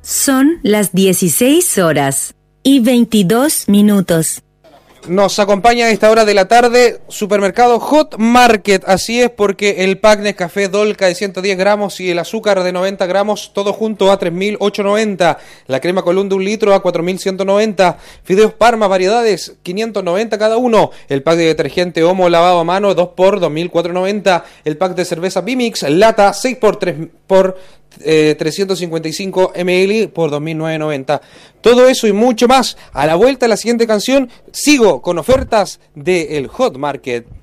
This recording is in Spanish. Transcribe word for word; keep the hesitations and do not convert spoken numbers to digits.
Son las dieciséis horas y veintidós minutos. Nos acompaña a esta hora de la tarde Supermercado Hot Market, así es, porque el pack Nescafé Dolca de ciento diez gramos y el azúcar de noventa gramos, todo junto a tres mil ochocientos noventa, la crema Colón de un litro a cuatro mil ciento noventa, fideos Parma variedades quinientos noventa cada uno, el pack de detergente Omo lavado a mano dos por dos mil cuatrocientos noventa, el pack de cerveza Pimix lata seis por tres por Eh, trescientos cincuenta y cinco mililitros por dos mil novecientos noventa. Todo eso y mucho más. A la vuelta de la siguiente canción sigo con ofertas del Hot Market.